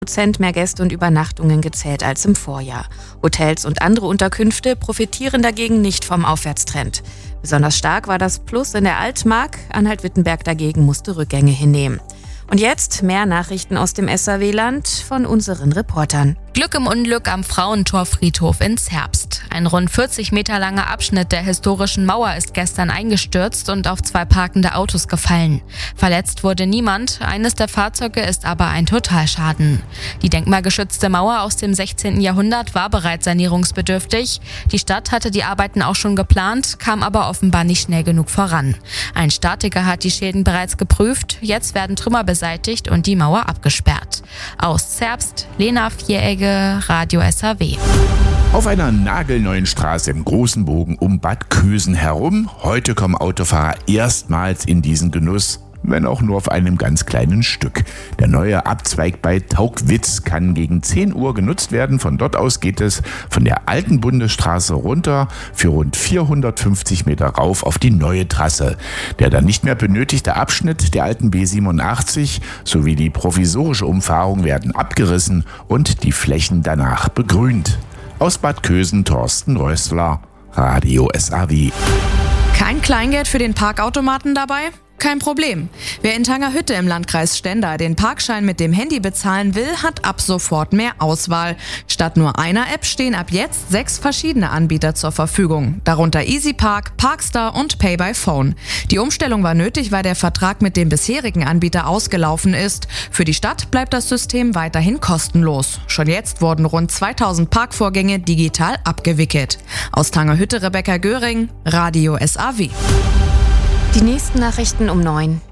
Prozent mehr Gäste und Übernachtungen gezählt als im Vorjahr. Hotels und andere Unterkünfte profitieren dagegen nicht vom Aufwärtstrend. Besonders stark war das Plus in der Altmark. Anhalt-Wittenberg dagegen musste Rückgänge hinnehmen. Und jetzt mehr Nachrichten aus dem SAW-Land von unseren Reportern. Glück im Unglück am Frauentorfriedhof in Zerbst. Ein rund 40 Meter langer Abschnitt der historischen Mauer ist gestern eingestürzt und auf 2 parkende Autos gefallen. Verletzt wurde niemand, eines der Fahrzeuge ist aber ein Totalschaden. Die denkmalgeschützte Mauer aus dem 16. Jahrhundert war bereits sanierungsbedürftig. Die Stadt hatte die Arbeiten auch schon geplant, kam aber offenbar nicht schnell genug voran. Ein Statiker hat die Schäden bereits geprüft, jetzt werden Trümmer beseitigt und die Mauer abgesperrt. Aus Zerbst, Lena Vieregge, Radio SAW. Auf einer nagelneuen Straße im großen Bogen um Bad Kösen herum. Heute kommen Autofahrer erstmals in diesen Genuss, wenn auch nur auf einem ganz kleinen Stück. Der neue Abzweig bei Taugwitz kann gegen 10 Uhr genutzt werden. Von dort aus geht es von der alten Bundesstraße runter für rund 450 Meter rauf auf die neue Trasse. Der dann nicht mehr benötigte Abschnitt der alten B87 sowie die provisorische Umfahrung werden abgerissen und die Flächen danach begrünt. Aus Bad Kösen, Thorsten Rössler, Radio SAW. Kein Kleingeld für den Parkautomaten dabei? Kein Problem. Wer in Tangerhütte im Landkreis Stendal den Parkschein mit dem Handy bezahlen will, hat ab sofort mehr Auswahl. Statt nur einer App stehen ab jetzt 6 verschiedene Anbieter zur Verfügung. Darunter EasyPark, Parkstar und Pay by Phone. Die Umstellung war nötig, weil der Vertrag mit dem bisherigen Anbieter ausgelaufen ist. Für die Stadt bleibt das System weiterhin kostenlos. Schon jetzt wurden rund 2000 Parkvorgänge digital abgewickelt. Aus Tangerhütte Rebecca Göring, Radio SAW. Die nächsten Nachrichten um 9.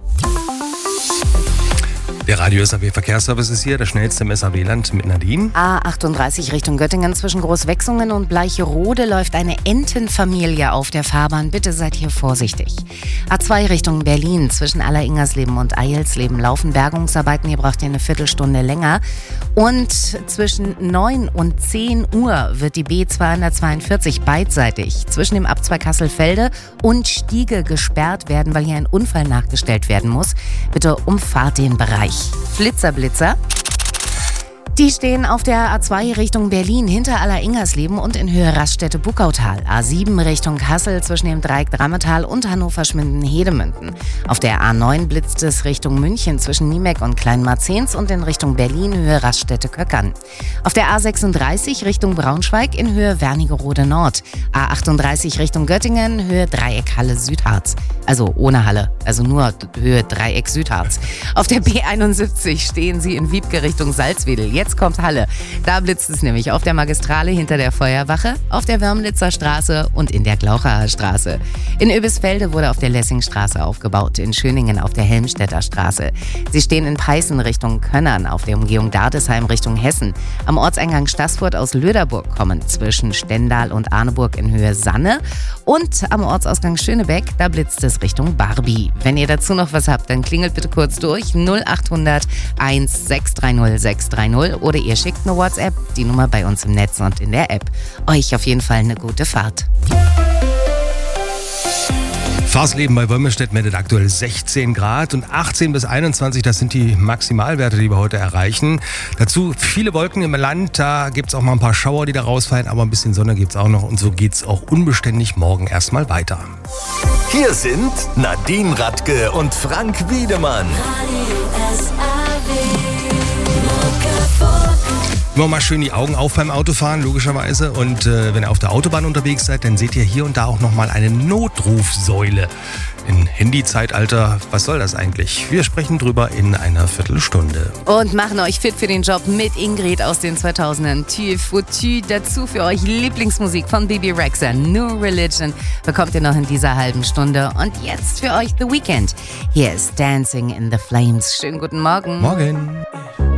Der Radio SAW Verkehrsservice ist hier, das schnellste im SAW-Land mit Nadine. A38 Richtung Göttingen zwischen Großwechsungen und Bleicherode läuft eine Entenfamilie auf der Fahrbahn. Bitte seid hier vorsichtig. A2 Richtung Berlin zwischen Alleringersleben und Eilsleben laufen Bergungsarbeiten. Hier braucht ihr eine Viertelstunde länger. Und zwischen 9 und 10 Uhr wird die B242 beidseitig zwischen dem Abzweig Hasselfelde und Stiege gesperrt werden, weil hier ein Unfall nachgestellt werden muss. Bitte umfahrt den Bereich. Blitzer. Die stehen auf der A2 Richtung Berlin hinter Alleringersleben und in Höhe Raststätte-Buckautal. A7 Richtung Kassel zwischen dem Dreieck Drammetal und Hannover-Schminden-Hedemünden. Auf der A9 blitzt es Richtung München zwischen Niemeck und Kleinmarzens und in Richtung Berlin Höhe Raststätte-Köckern. Auf der A36 Richtung Braunschweig in Höhe Wernigerode Nord. A38 Richtung Göttingen Höhe Dreieck Halle-Südharz. Also ohne Halle, also nur Höhe Dreieck Südharz. Auf der B71 stehen sie in Wiebke Richtung Salzwedel. Jetzt kommt Halle. Da blitzt es nämlich auf der Magistrale hinter der Feuerwache, auf der Wörmlitzer Straße und in der Glauchaer Straße. In Oebisfelde wurde auf der Lessingstraße aufgebaut, in Schöningen auf der Helmstedter Straße. Sie stehen in Peißen Richtung Könnern, auf der Umgehung Dardesheim Richtung Hessen. Am Ortseingang Staßfurt aus Löderburg kommen zwischen Stendal und Arneburg in Höhe Sanne. Und am Ortsausgang Schönebeck, da blitzt es Richtung Barbie. Wenn ihr dazu noch was habt, dann klingelt bitte kurz durch 0800 1630 630 oder ihr schickt eine WhatsApp, die Nummer bei uns im Netz und in der App. Euch auf jeden Fall eine gute Fahrt. Fahrsleben bei Wolmerstedt meldet aktuell 16 Grad und 18 bis 21, das sind die Maximalwerte, die wir heute erreichen. Dazu viele Wolken im Land, da gibt es auch mal ein paar Schauer, die da rausfallen, aber ein bisschen Sonne gibt es auch noch und so geht es auch unbeständig morgen erstmal weiter. Hier sind Nadine Radke und Frank Wiedemann. Immer mal schön die Augen auf beim Autofahren, logischerweise. Und wenn ihr auf der Autobahn unterwegs seid, dann seht ihr hier und da auch nochmal eine Notrufsäule. Im Handy-Zeitalter, was soll das eigentlich? Wir sprechen drüber in einer Viertelstunde. Und machen euch fit für den Job mit Ingrid aus den 2000ern. Tu foutu. Dazu für euch Lieblingsmusik von Bibi Rexha, New Religion, bekommt ihr noch in dieser halben Stunde. Und jetzt für euch The Weeknd. Hier ist Dancing in the Flames. Schönen guten Morgen. Morgen.